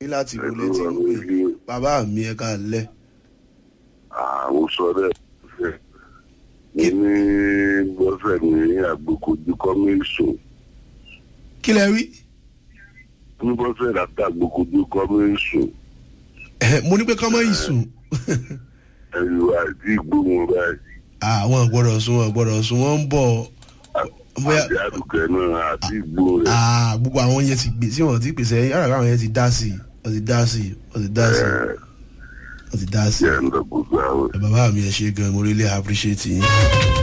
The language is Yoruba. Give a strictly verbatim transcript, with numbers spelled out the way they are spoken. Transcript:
ní láti wọlé tí ń pè bàbá mi ẹ ká lẹ́. àwọn sọ bẹ́ẹ̀ mi ní bọ́sẹ̀ ní àgbòkojú kọ́míṣọ̀. kí lẹ wí. ní bọ́sẹ̀ láti àgbòkojú kọ́míṣọ̀. mo ní pé kọ́mọ́ ìsùn. ẹ̀rù àti ìgbóhùn báyìí. àwọn gbọ́dọ̀ sùn wọn gbọ́dọ̀ sùn wọn ń bọ̀. àti àdùkẹ́ náà àti ìgbóhùn rẹ̀. gbogbo àwọn yẹn ti gbé sí wọn ti pèsè yàrá káwọn yẹn ti dá sí i wọ́n ti dá sí i wọ́n ti dá sí i wọ́n ti dá sí i. bàbá mi ẹ ṣe gan mo really appreciate yín.